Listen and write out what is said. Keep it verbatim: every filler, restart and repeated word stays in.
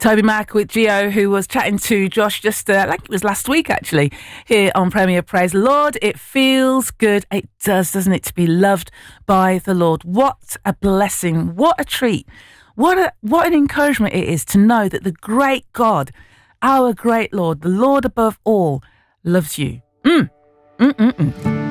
Toby Mac with Gio, who was chatting to Josh just, uh, like it was last week actually, here on Premier Praise the Lord. It feels good. It does, doesn't it, to be loved by the Lord. What a blessing. What a treat. What a what an encouragement it is to know that the great God, our great Lord, the Lord above all, loves you. Mm. Mm-mm-mm.